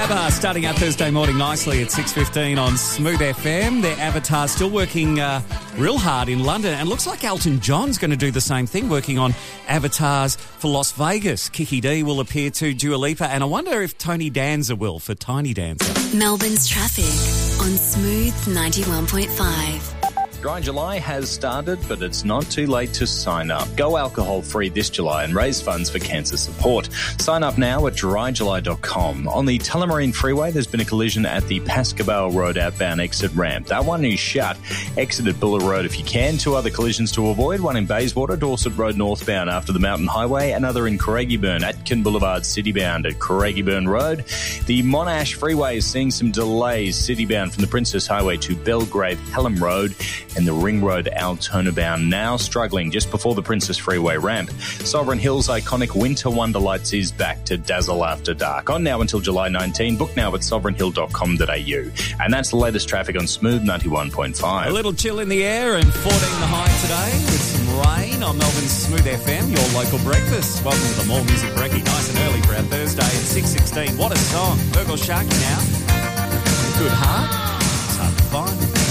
ABBA starting our Thursday morning nicely at 6:15 on Smooth FM. Their Avatar still working real hard in London, and looks like Elton John's going to do the same thing, working on avatars for Las Vegas. Kiki D will appear to Dua Lipa, and I wonder if Tony Danza will for Tiny Dancer. Melbourne's traffic on Smooth 91.5. Dry July has started, but it's not too late to sign up. Go alcohol-free this July and raise funds for cancer support. Sign up now at dryjuly.com. On the Tullamarine Freeway, there's been a collision at the Pascoe Road outbound exit ramp. That one is shut. Exit at Buller Road if you can. Two other collisions to avoid, one in Bayswater, Dorset Road northbound after the Mountain Highway, another in Craigieburn, Atkin Boulevard citybound at Craigieburn Road. The Monash Freeway is seeing some delays citybound from the Princess Highway to Belgrave Pelham Road, and the Ring Road Altona bound now struggling just before the Princess Freeway ramp. Sovereign Hills' iconic Winter Wonderlights is back to dazzle after dark. On now until July 19. Book now at sovereignhill.com.au. And that's the latest traffic on Smooth 91.5. A little chill in the air and 14 the high today with some rain on Melbourne's Smooth FM, your local breakfast. Welcome to the More Music Brekkie. Nice and early for our Thursday at 6:16. What a song. Virgil Sharkey now. Good heart. It's hard to find.